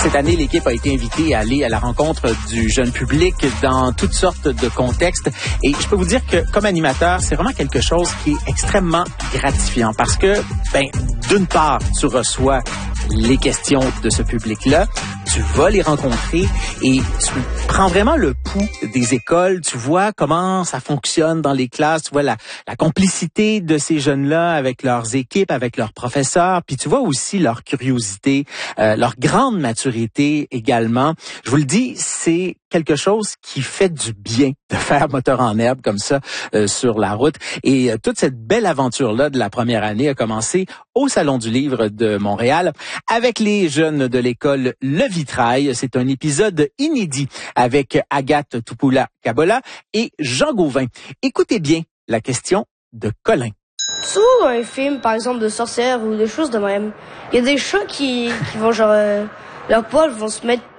Cette année, l'équipe a été invitée à aller à la rencontre du jeune public dans toutes sortes de contextes. Et je peux vous dire que, comme animateur, c'est vraiment quelque chose qui est extrêmement gratifiant parce que, d'une part, tu reçois les questions de ce public-là, tu vas les rencontrer et tu prends vraiment le pouls des écoles, tu vois comment ça fonctionne dans les classes, tu vois la complicité de ces jeunes-là avec leurs équipes, avec leurs professeurs, puis tu vois aussi leur curiosité, leur grande maturité également. Je vous le dis, c'est quelque chose qui fait du bien de faire moteur en herbe comme ça sur la route. Et toute cette belle aventure-là de la première année a commencé au Salon du Livre de Montréal avec les jeunes de l'école Le Vitrail. C'est un épisode inédit avec Agathe Tupoula-Kabola et Jean Gauvin. Écoutez bien la question de Colin. Sur un film, par exemple, de sorcières ou des choses de même, il y a des chats qui vont leurs poils vont se mettre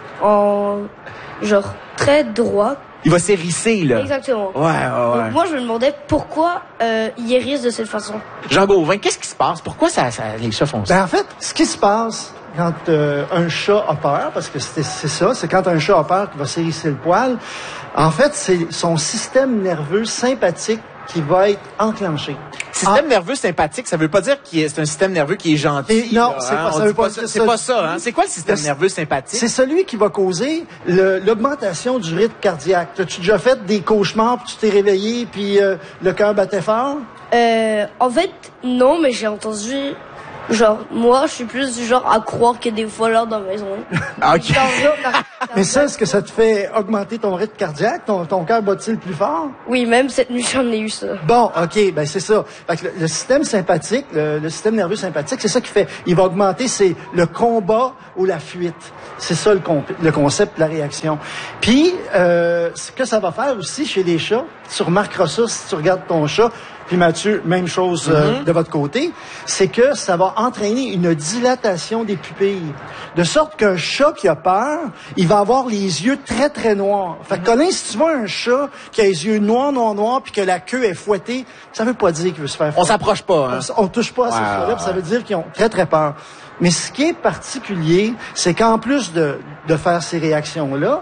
en très droit. Il va s'hérisser, là. Exactement. Ouais. Donc moi, je me demandais pourquoi ils hérissent de cette façon. Jean Gauvin, qu'est-ce qui se passe? Pourquoi les chats font ça? En fait, ce qui se passe quand un chat a peur, parce que c'est ça, c'est quand un chat a peur qu'il va s'hérisser le poil, en fait, c'est son système nerveux sympathique qui va être enclenché. Système nerveux sympathique, ça veut pas dire que c'est un système nerveux qui est gentil. Non, c'est pas ça. C'est pas ça, hein. C'est quoi le système nerveux sympathique? C'est celui qui va causer l'augmentation du rythme cardiaque. As-tu déjà fait des cauchemars, puis tu t'es réveillé, puis le cœur battait fort? En fait, non, mais j'ai entendu... moi, je suis plus du genre à croire qu'il y a des voleurs dans la maison. OK. Mais ça, est-ce que ça te fait augmenter ton rythme cardiaque? Ton cœur bat-il plus fort? Oui, même cette nuit, j'en ai eu ça. Bon, OK, c'est ça. Fait que le système sympathique, le système nerveux sympathique, c'est ça qui fait. Il va augmenter, c'est le combat ou la fuite. C'est ça le concept de la réaction. Puis, ce que ça va faire aussi chez les chats, tu remarqueras ça si tu regardes ton chat, puis Mathieu, même chose de votre côté, c'est que ça va entraîner une dilatation des pupilles. De sorte qu'un chat qui a peur, il va avoir les yeux très, très noirs. Fait que Colin, si tu vois un chat qui a les yeux noirs, puis que la queue est fouettée, ça veut pas dire qu'il veut se faire fouetter. On s'approche pas, hein? On touche pas à ces chats-là, puis ça veut dire qu'ils ont très, très peur. Mais ce qui est particulier, c'est qu'en plus de faire ces réactions-là,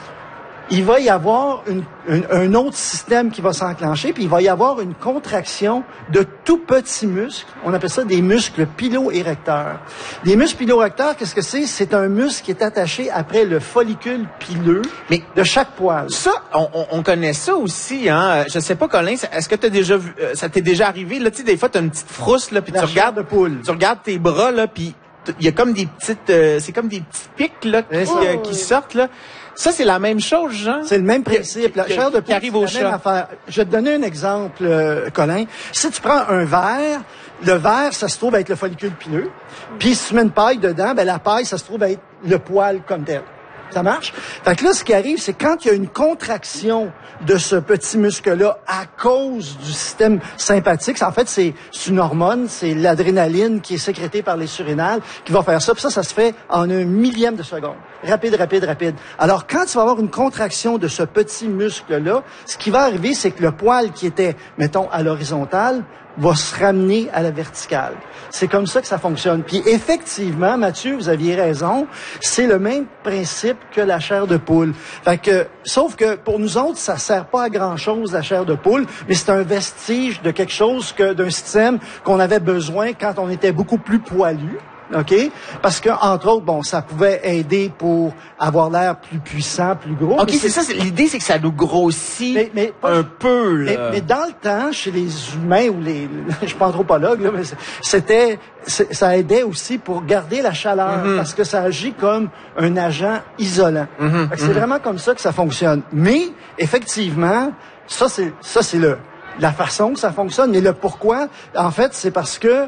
il va y avoir un autre système qui va s'enclencher, puis il va y avoir une contraction de tout petits muscles. On appelle ça des muscles piloérecteurs. Des muscles piloérecteurs, qu'est-ce que c'est? C'est un muscle qui est attaché après le follicule pileux de chaque poil. Ça, on connaît ça aussi, hein. Je sais pas, Colin, est-ce que t'as déjà vu, ça t'est déjà arrivé? Là, tu sais, des fois, t'as une petite frousse, là, puis tu regardes tes bras, là, puis il y a comme des petites, c'est comme des petits pics, là, qui sortent, là. Ça, c'est la même chose, Jean? C'est le même principe. La chair de poule arrive au chat. Je vais te donner un exemple, Colin. Si tu prends un verre, le verre, ça se trouve être le follicule pileux. Puis si tu mets une paille dedans, la paille, ça se trouve être le poil comme tel. Ça marche? Fait que là, ce qui arrive, c'est quand il y a une contraction de ce petit muscle-là à cause du système sympathique, en fait, c'est une hormone, c'est l'adrénaline qui est sécrétée par les surrénales qui va faire ça. Puis ça se fait en 1/1000 de seconde. Rapide. Alors, quand tu vas avoir une contraction de ce petit muscle-là, ce qui va arriver, c'est que le poil qui était, mettons, à l'horizontale, va se ramener à la verticale. C'est comme ça que ça fonctionne. Puis effectivement, Mathieu, vous aviez raison, c'est le même principe que la chair de poule. Fait que, sauf que pour nous autres, ça sert pas à grand-chose, la chair de poule, mais c'est un vestige de quelque chose d'un système qu'on avait besoin quand on était beaucoup plus poilu. OK? Parce que, entre autres, ça pouvait aider pour avoir l'air plus puissant, plus gros. OK, c'est ça. L'idée, c'est que ça nous grossit un peu, là. Mais dans le temps, chez les humains ou je suis pas anthropologue, là, mais ça aidait aussi pour garder la chaleur, parce que ça agit comme un agent isolant. C'est vraiment comme ça que ça fonctionne. Mais, effectivement, ça, c'est la façon que ça fonctionne. Mais le pourquoi, en fait, c'est parce que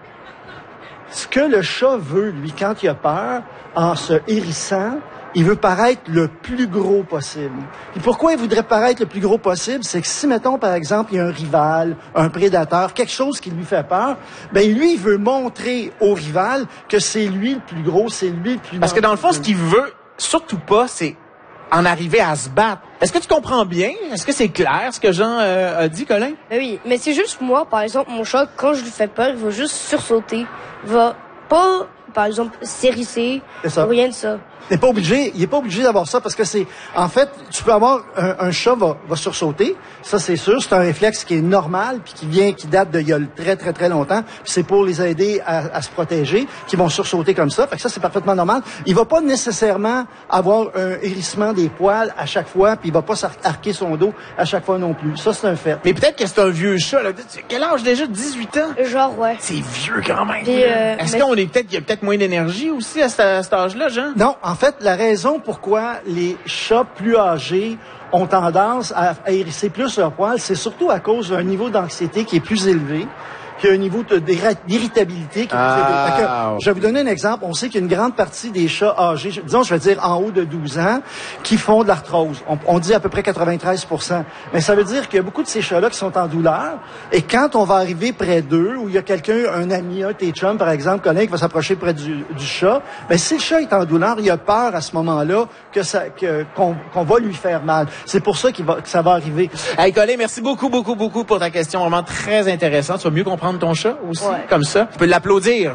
ce que le chat veut, lui, quand il a peur, en se hérissant, il veut paraître le plus gros possible. Et pourquoi il voudrait paraître le plus gros possible? C'est que si, mettons, par exemple, il y a un rival, un prédateur, quelque chose qui lui fait peur, lui, il veut montrer au rival que c'est lui le plus gros, c'est lui le plus... Parce que dans le fond, ce qu'il veut surtout pas, c'est en arriver à se battre. Est-ce que tu comprends bien? Est-ce que c'est clair ce que Jean a dit, Colin? Oui, mais c'est juste moi, par exemple, mon chat, quand je lui fais peur, il va juste sursauter. Il va pas par exemple, sérissé, rien de ça. Il est pas obligé d'avoir ça parce que en fait, tu peux avoir un chat va sursauter, ça c'est sûr, c'est un réflexe qui est normal puis qui date d'il y a très très très longtemps, puis c'est pour les aider à se protéger, qui vont sursauter comme ça, fait que ça c'est parfaitement normal. Il va pas nécessairement avoir un hérissement des poils à chaque fois, puis il va pas s'arquer son dos à chaque fois non plus. Ça c'est un fait. Mais peut-être que c'est un vieux chat là. Quel âge déjà? 18 ans? Genre ouais. C'est vieux quand même. Est-ce qu'il y a peut-être moins d'énergie aussi à cet âge-là, Jean? Non, en fait, la raison pourquoi les chats plus âgés ont tendance à hérisser plus leurs poils, c'est surtout à cause d'un niveau d'anxiété qui est plus élevé, puis un niveau d'irritabilité qui est plus élevé. Je vais vous donner un exemple. On sait qu'il y a une grande partie des chats âgés, disons, je vais dire en haut de 12 ans, qui font de l'arthrose. On dit à peu près 93%. Mais ça veut dire qu'il y a beaucoup de ces chats-là qui sont en douleur. Et quand on va arriver près d'eux, où il y a quelqu'un, un ami, un tes chums, par exemple, Colin, qui va s'approcher près du chat, ben si le chat est en douleur, il a peur à ce moment-là qu'on va lui faire mal. C'est pour ça que ça va arriver. Hey, Colin, merci beaucoup pour ta question. Vraiment très intéressante. Tu vas mieux comprendre ton chat aussi, comme ça. Tu peux l'applaudir.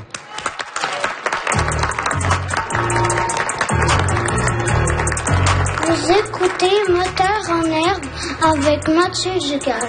Vous écoutez Moteur en herbe avec Mathieu Dugal.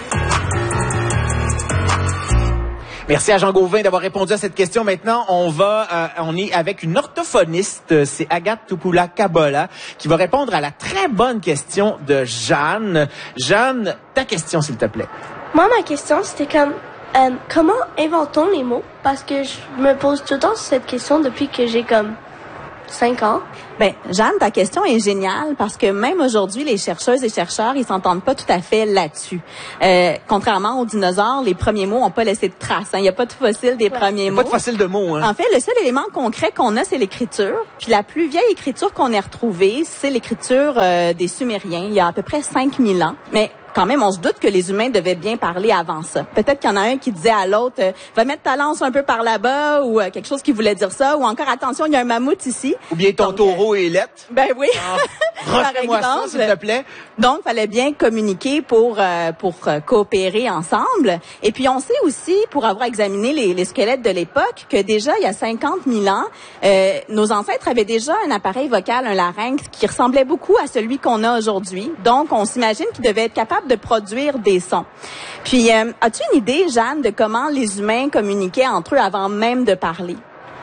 Merci à Jean Gauvin d'avoir répondu à cette question. Maintenant, on est avec une orthophoniste, c'est Agathe Tupula-Kabola, qui va répondre à la très bonne question de Jeanne. Jeanne, ta question, s'il te plaît. Moi, ma question, c'était comment inventons les mots? Parce que je me pose tout le temps cette question depuis que j'ai 5 ans. Ben, Jeanne, ta question est géniale parce que même aujourd'hui, les chercheuses et chercheurs, ils s'entendent pas tout à fait là-dessus. Contrairement aux dinosaures, les premiers mots ont pas laissé de traces. Il n'y a pas de fossile des premiers mots. Pas de fossile de mots. En fait, le seul élément concret qu'on a, c'est l'écriture. Puis la plus vieille écriture qu'on ait retrouvée, c'est l'écriture des Sumériens, il y a à peu près 5000 ans. Mais quand même, on se doute que les humains devaient bien parler avant ça. Peut-être qu'il y en a un qui disait à l'autre va mettre ta lance un peu par là-bas ou quelque chose qui voulait dire ça, ou encore attention, il y a un mammouth ici. Ou bien ton taureau est lettre. Ben oui. Refais-moi ça, s'il te plaît. Donc, fallait bien communiquer pour coopérer ensemble. Et puis, on sait aussi, pour avoir examiné les squelettes de l'époque, que déjà, il y a 50 000 ans, nos ancêtres avaient déjà un appareil vocal, un larynx, qui ressemblait beaucoup à celui qu'on a aujourd'hui. Donc, on s'imagine qu'ils devaient être capables de produire des sons. Puis, as-tu une idée, Jeanne, de comment les humains communiquaient entre eux avant même de parler?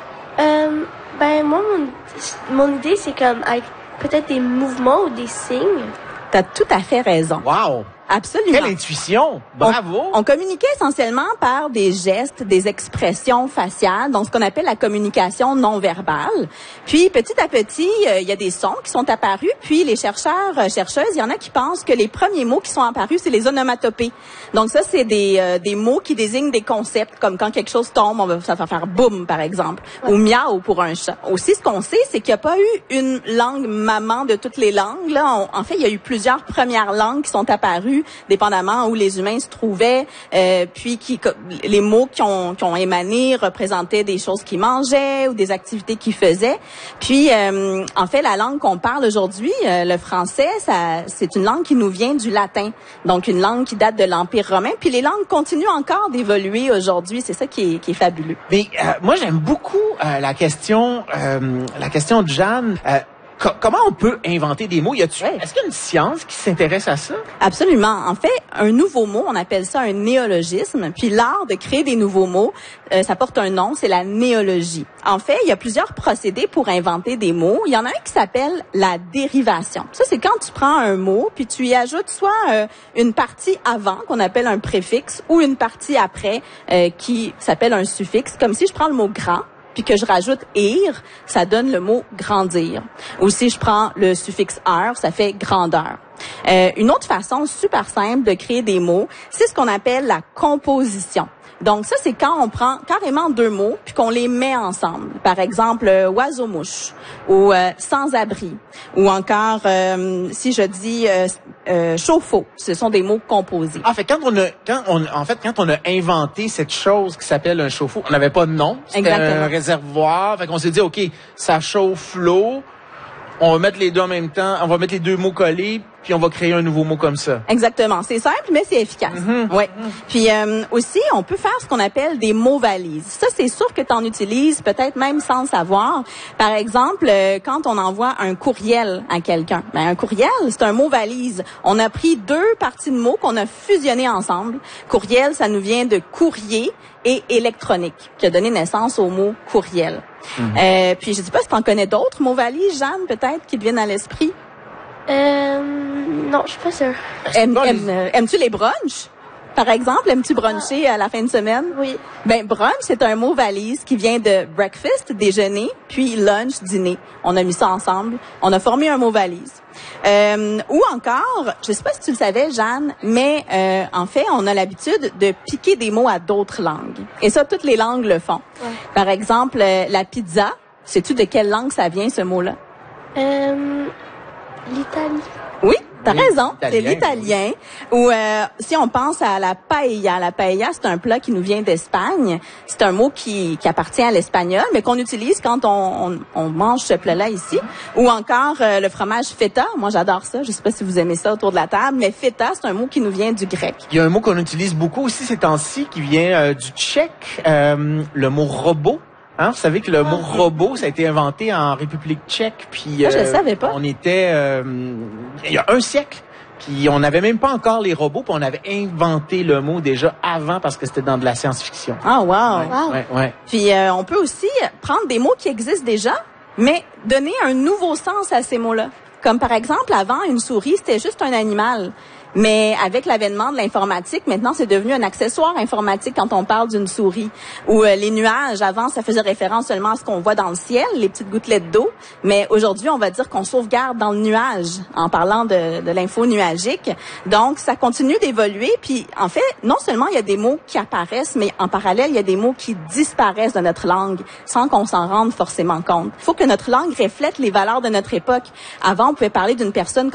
Ben, moi, mon idée, c'est avec peut-être des mouvements ou des signes. T'as tout à fait raison. Wow! Absolument. Quelle intuition! Bravo! On communiquait essentiellement par des gestes, des expressions faciales, donc ce qu'on appelle la communication non verbale. Puis, petit à petit, il y a des sons qui sont apparus. Puis, les chercheuses, il y en a qui pensent que les premiers mots qui sont apparus, c'est les onomatopées. Donc, ça, c'est des mots qui désignent des concepts, comme quand quelque chose tombe, ça va faire boum, par exemple, ou miaou pour un chat. Aussi, ce qu'on sait, c'est qu'il n'y a pas eu une langue maman de toutes les langues. Là, en fait, il y a eu plusieurs premières langues qui sont apparues dépendamment où les humains se trouvaient, puis les mots qui ont émané représentaient des choses qu'ils mangeaient ou des activités qu'ils faisaient. Puis, en fait, la langue qu'on parle aujourd'hui, le français, c'est une langue qui nous vient du latin, donc une langue qui date de l'Empire romain. Puis les langues continuent encore d'évoluer aujourd'hui. C'est ça qui est fabuleux. Mais moi, j'aime beaucoup la question de Jeanne. Comment on peut inventer des mots? Est-ce qu'il y a une science qui s'intéresse à ça? Absolument. En fait, un nouveau mot, on appelle ça un néologisme. Puis l'art de créer des nouveaux mots, ça porte un nom, c'est la néologie. En fait, il y a plusieurs procédés pour inventer des mots. Il y en a un qui s'appelle la dérivation. Ça, c'est quand tu prends un mot, puis tu y ajoutes soit une partie avant, qu'on appelle un préfixe, ou une partie après, qui s'appelle un suffixe. Comme si je prends le mot grand, puis que je rajoute « ir », ça donne le mot « grandir ». Ou si je prends le suffixe « er », ça fait « grandeur ». Une autre façon super simple de créer des mots, c'est ce qu'on appelle la composition. Donc ça, c'est quand on prend carrément deux mots puis qu'on les met ensemble. Par exemple, oiseau-mouche ou sans-abri. Ou encore, si je dis chauffe-eau, ce sont des mots composés. Ah, fait quand on a inventé cette chose qui s'appelle un chauffe-eau, on n'avait pas de nom. C'était un réservoir. Fait qu'on s'est dit, OK, ça chauffe l'eau. On va mettre les deux en même temps, on va mettre les deux mots collés, puis on va créer un nouveau mot comme ça. Exactement. C'est simple, mais c'est efficace. Ouais. Puis aussi, on peut faire ce qu'on appelle des mots valises. Ça, c'est sûr que tu en utilises, peut-être même sans le savoir. Par exemple, quand on envoie un courriel à quelqu'un. Ben, un courriel, c'est un mot valise. On a pris deux parties de mots qu'on a fusionnées ensemble. Courriel, ça nous vient de courrier et électronique, qui a donné naissance au mot courriel. Puis je sais pas si tu en connais d'autres mots valises, Jeanne, peut-être, qui te viennent à l'esprit. Non, je suis pas sûre. Aimes-tu les brunchs? Par exemple, aimes-tu bruncher à la fin de semaine? Oui. Ben, brunch, c'est un mot valise qui vient de breakfast, déjeuner, puis lunch, dîner. On a mis ça ensemble. On a formé un mot valise. Ou encore, je sais pas si tu le savais, Jeanne, mais en fait, on a l'habitude de piquer des mots à d'autres langues. Et ça, toutes les langues le font. Ouais. Par exemple, la pizza, sais-tu de quelle langue ça vient, ce mot-là? L'Italie. Oui, t'as raison, c'est l'italien. Ou si on pense à la paella c'est un plat qui nous vient d'Espagne. C'est un mot qui appartient à l'espagnol, mais qu'on utilise quand on mange ce plat-là ici. Ou encore le fromage feta, moi j'adore ça. Je sais pas si vous aimez ça autour de la table, mais feta, c'est un mot qui nous vient du grec. Il y a un mot qu'on utilise beaucoup aussi ces temps-ci qui vient du tchèque, le mot robot. Hein, vous savez que le mot robot, ça a été inventé en République tchèque, puis je le savais pas. On était il y a un siècle, puis on n'avait même pas encore les robots, puis on avait inventé le mot déjà avant parce que c'était dans de la science-fiction. Ah wow. Ouais. Puis on peut aussi prendre des mots qui existent déjà, mais donner un nouveau sens à ces mots-là. Comme par exemple, avant, une souris, c'était juste un animal. Mais avec l'avènement de l'informatique, maintenant, c'est devenu un accessoire informatique quand on parle d'une souris. Ou les nuages, avant, ça faisait référence seulement à ce qu'on voit dans le ciel, les petites gouttelettes d'eau. Mais aujourd'hui, on va dire qu'on sauvegarde dans le nuage, en parlant de l'info nuagique. Donc, ça continue d'évoluer. Puis, en fait, non seulement il y a des mots qui apparaissent, mais en parallèle, il y a des mots qui disparaissent de notre langue, sans qu'on s'en rende forcément compte. Il faut que notre langue reflète les valeurs de notre époque. Avant, on pouvait parler d'une personne